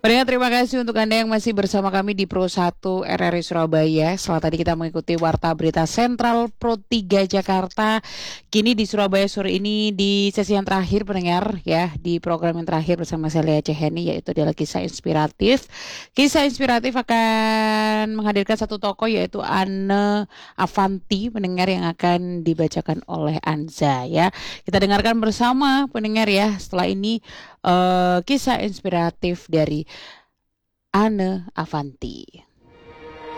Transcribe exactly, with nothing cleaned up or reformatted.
Pendengar, terima kasih untuk Anda yang masih bersama kami di Pro satu R R I Surabaya. Setelah tadi kita mengikuti Warta Berita Sentral Pro tiga Jakarta. Kini di Surabaya sore ini di sesi yang terakhir, pendengar, ya, di program yang terakhir bersama saya Lea Ceheni, yaitu adalah kisah inspiratif. Kisah inspiratif akan menghadirkan satu tokoh, yaitu Anne Avanti, pendengar, yang akan dibacakan oleh Anza, ya. Kita dengarkan bersama, pendengar, ya, setelah ini uh, kisah inspiratif dari Anne Avanti.